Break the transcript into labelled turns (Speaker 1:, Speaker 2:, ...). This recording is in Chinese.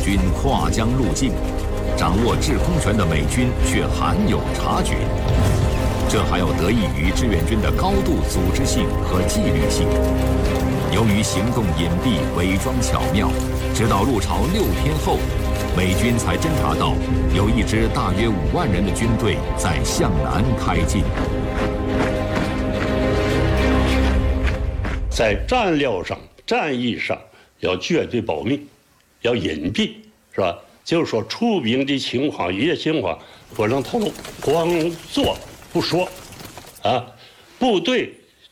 Speaker 1: 军跨江入境，掌握制空权的美军却罕有察觉。这还要得益于志愿军的高度组织性和纪律性。由于行动隐蔽、伪装巧妙，直到入朝6天后，美军才侦察到有一支大约5万人的军队在向南开进。
Speaker 2: 在战略上、战役上要绝对保密，要隐蔽，是吧？就是说出兵的情况、一些情况不能透露，光做不说，啊，部队